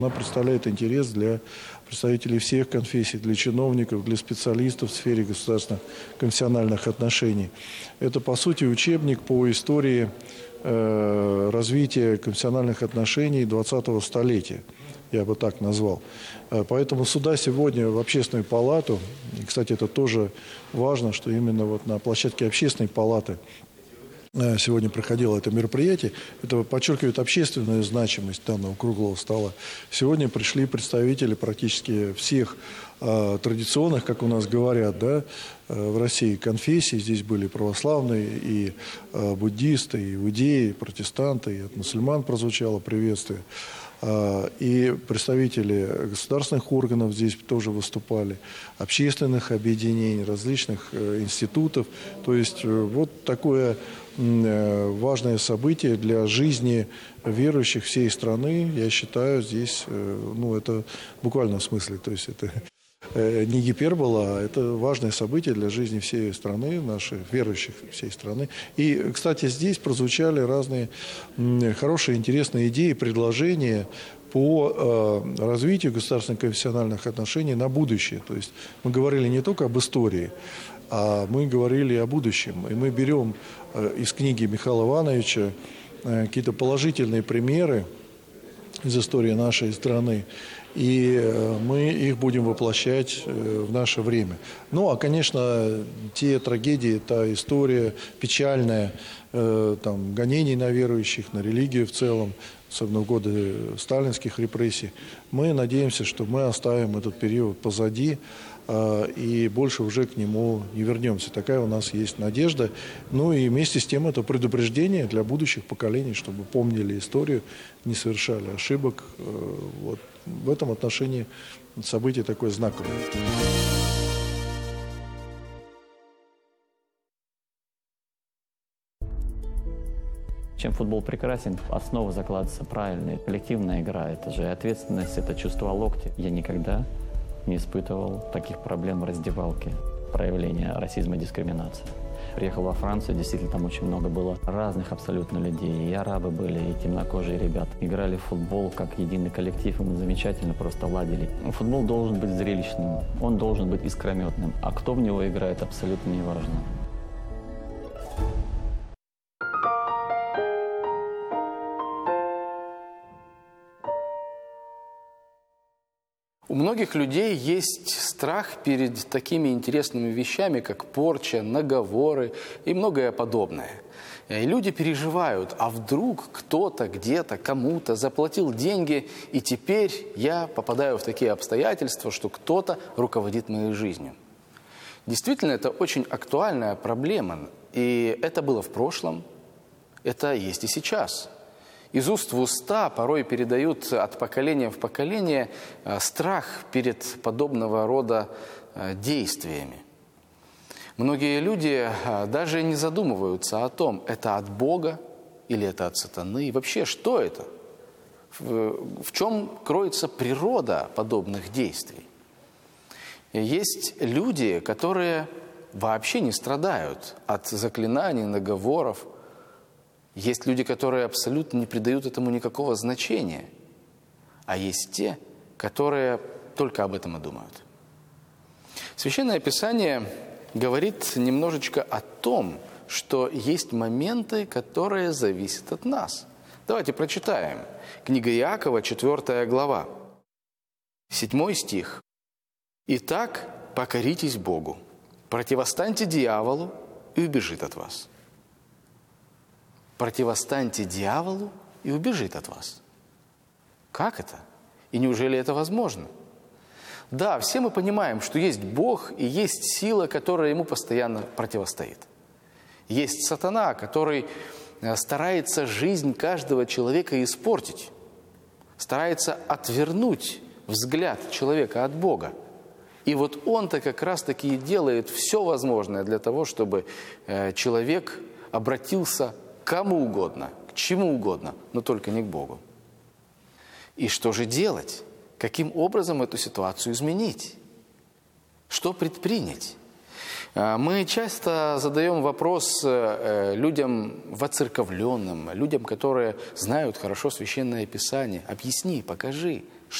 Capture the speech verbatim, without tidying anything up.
Она представляет интерес для представителей всех конфессий, для чиновников, для специалистов в сфере государственных конфессиональных отношений. Это, по сути, учебник по истории э, развития конфессиональных отношений двадцатого столетия, я бы так назвал. Поэтому сюда сегодня, в Общественную палату, и, кстати, это тоже важно, что именно вот на площадке Общественной палаты сегодня проходило это мероприятие. Это подчеркивает общественную значимость данного круглого стола. Сегодня пришли представители практически всех э, традиционных, как у нас говорят, да, э, в России конфессий. Здесь были православные, и э, буддисты, и иудеи, и протестанты, и от мусульман прозвучало приветствие. И представители государственных органов здесь тоже выступали, общественных объединений, различных институтов. То есть вот такое важное событие для жизни верующих всей страны, я считаю, здесь, ну, это в буквальном смысле, то есть это не гипербола, а это важное событие для жизни всей страны, наших верующих всей страны. И, кстати, здесь прозвучали разные хорошие, интересные идеи, предложения по э, развитию государственных конфессиональных отношений на будущее. То есть мы говорили не только об истории, а мы говорили о будущем. И мы берем э, из книги Михаила Ивановича э, какие-то положительные примеры из истории нашей страны, и мы их будем воплощать в наше время. Ну, а, конечно, те трагедии, та история печальная, там, гонений на верующих, на религию в целом, особенно в годы сталинских репрессий, мы надеемся, что мы оставим этот период позади и больше уже к нему не вернемся. Такая у нас есть надежда. Ну и вместе с тем это предупреждение для будущих поколений, чтобы помнили историю, не совершали ошибок. Вот. В этом отношении событие такое знаковое. Чем футбол прекрасен, основа закладывается правильная, коллективная игра. Это же ответственность, это чувство локтя. Я никогда не испытывал таких проблем в раздевалке, проявления расизма и дискриминации. Приехал во Францию, действительно, там очень много было разных абсолютно людей. И арабы были, и темнокожие ребята. Играли в футбол как единый коллектив, и мы замечательно просто ладили. Футбол должен быть зрелищным, он должен быть искрометным. А кто в него играет, абсолютно не важно. У многих людей есть страх перед такими интересными вещами, как порча, наговоры и многое подобное. И люди переживают, а вдруг кто-то где-то кому-то заплатил деньги, и теперь я попадаю в такие обстоятельства, что кто-то руководит моей жизнью. Действительно, это очень актуальная проблема, и это было в прошлом, это есть и сейчас. Из уст в уста порой передают от поколения в поколение страх перед подобного рода действиями. Многие люди даже не задумываются о том, это от Бога или это от сатаны. И вообще, что это? В чем кроется природа подобных действий? Есть люди, которые вообще не страдают от заклинаний, наговоров. Есть люди, которые абсолютно не придают этому никакого значения. А есть те, которые только об этом и думают. Священное Писание говорит немножечко о том, что есть моменты, которые зависят от нас. Давайте прочитаем. Книга Иакова, четвёртая глава, седьмой стих. «Итак, покоритесь Богу, противостаньте дьяволу, и убежит от вас». Противостаньте дьяволу, и убежит от вас. Как это? И неужели это возможно? Да, все мы понимаем, что есть Бог и есть сила, которая ему постоянно противостоит. Есть сатана, который старается жизнь каждого человека испортить, старается отвернуть взгляд человека от Бога. И вот он-то как раз-таки и делает все возможное для того, чтобы человек обратился к кому угодно, к чему угодно, но только не к Богу. И что же делать? Каким образом эту ситуацию изменить? Что предпринять? Мы часто задаем вопрос людям воцерковленным, людям, которые знают хорошо Священное Писание. Объясни, покажи,